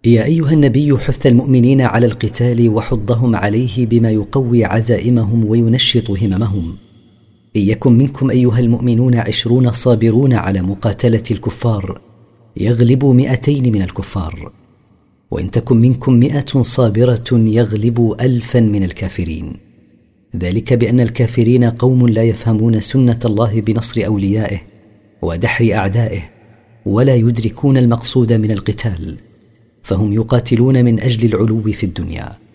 يا أيها النبي، حث المؤمنين على القتال وحضهم عليه بما يقوي عزائمهم وينشط هممهم. إن يكن منكم أيها المؤمنون 20 صابرون على مقاتلة الكفار يغلبوا 200 من الكفار، وإن تكن منكم 100 صابرة يغلبوا 1000 من الكافرين. ذلك بأن الكافرين قوم لا يفهمون سنة الله بنصر أوليائه ودحر أعدائه، ولا يدركون المقصود من القتال، فهم يقاتلون من أجل العلو في الدنيا.